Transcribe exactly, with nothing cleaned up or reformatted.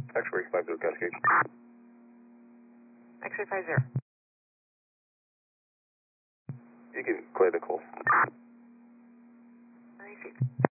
X-ray five zero Cascade. X-ray five zero. You can clear the call. Received.